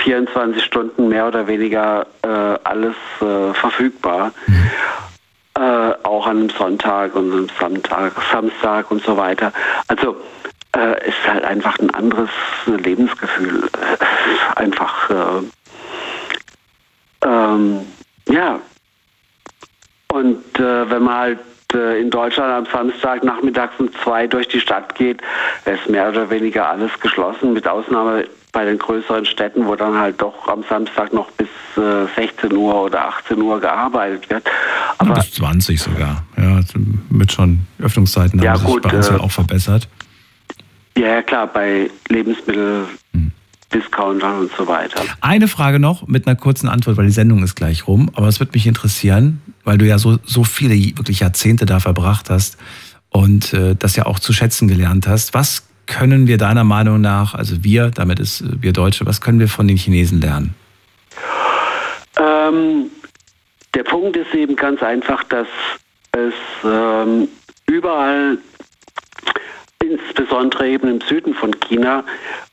24 Stunden mehr oder weniger alles verfügbar. Auch an einem Sonntag und einem Samstag und so weiter. Also es ist halt einfach ein anderes Lebensgefühl. Einfach, ja. Und wenn man halt in Deutschland am Samstag nachmittags um 2 durch die Stadt geht, ist mehr oder weniger alles geschlossen, mit Ausnahme bei den größeren Städten, wo dann halt doch am Samstag noch bis 16 Uhr oder 18 Uhr gearbeitet wird. Aber bis 20 sogar. Ja, mit schon Öffnungszeiten haben sich bei uns ja auch verbessert. Ja, klar, bei Lebensmittel-Discountern und so weiter. Eine Frage noch mit einer kurzen Antwort, weil die Sendung ist gleich rum. Aber es würde mich interessieren, weil du ja so viele wirklich Jahrzehnte da verbracht hast und das ja auch zu schätzen gelernt hast. Was können wir deiner Meinung nach, also wir, damit ist wir Deutsche, was können wir von den Chinesen lernen? Der Punkt ist eben ganz einfach, dass es überall, insbesondere eben im Süden von China,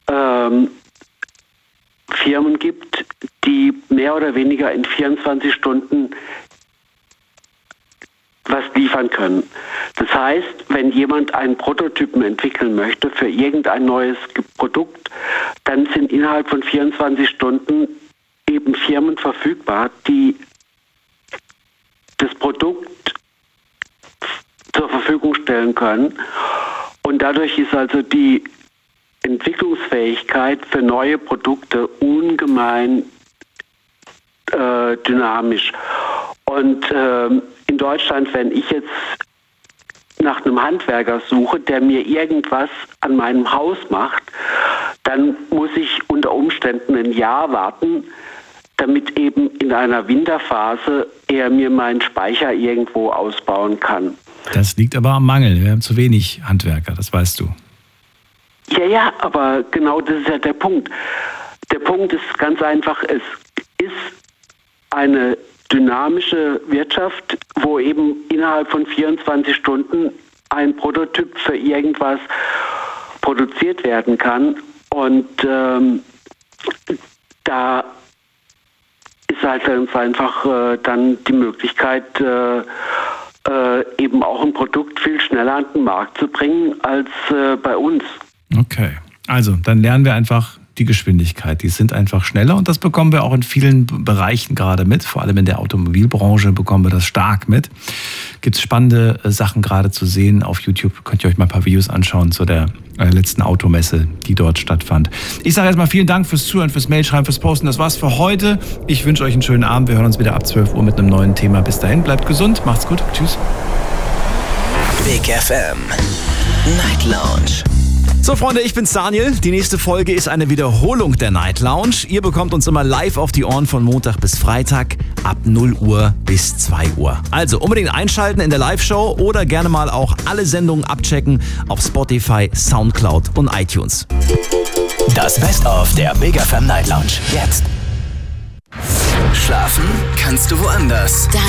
Firmen gibt, die mehr oder weniger in 24 Stunden was liefern können. Das heißt, wenn jemand einen Prototypen entwickeln möchte für irgendein neues Produkt, dann sind innerhalb von 24 Stunden eben Firmen verfügbar, die das Produkt zur Verfügung stellen können. Und dadurch ist also die Entwicklungsfähigkeit für neue Produkte ungemein dynamisch. Und in Deutschland, wenn ich jetzt nach einem Handwerker suche, der mir irgendwas an meinem Haus macht, dann muss ich unter Umständen ein Jahr warten, damit eben in einer Winterphase er mir meinen Speicher irgendwo ausbauen kann. Das liegt aber am Mangel. Wir haben zu wenig Handwerker, das weißt du. Ja, aber genau das ist ja der Punkt. Der Punkt ist ganz einfach, es ist eine dynamische Wirtschaft, wo eben innerhalb von 24 Stunden ein Prototyp für irgendwas produziert werden kann. Und da ist halt ganz einfach dann die Möglichkeit, eben auch ein Produkt viel schneller an den Markt zu bringen als bei uns. Okay, also dann lernen wir einfach die Geschwindigkeit. Die sind einfach schneller und das bekommen wir auch in vielen Bereichen gerade mit. Vor allem in der Automobilbranche bekommen wir das stark mit. Gibt es spannende Sachen gerade zu sehen. Auf YouTube könnt ihr euch mal ein paar Videos anschauen zu der letzten Automesse, die dort stattfand. Ich sage erstmal vielen Dank fürs Zuhören, fürs Mailschreiben, fürs Posten. Das war's für heute. Ich wünsche euch einen schönen Abend. Wir hören uns wieder ab 12 Uhr mit einem neuen Thema. Bis dahin, bleibt gesund, macht's gut. Tschüss. Big FM Night Lounge. So Freunde, ich bin's Daniel. Die nächste Folge ist eine Wiederholung der Night Lounge. Ihr bekommt uns immer live auf die Ohren von Montag bis Freitag ab 0 Uhr bis 2 Uhr. Also unbedingt einschalten in der Live-Show oder gerne mal auch alle Sendungen abchecken auf Spotify, Soundcloud und iTunes. Das Best-of der Big FM Night Lounge. Jetzt. Schlafen kannst du woanders.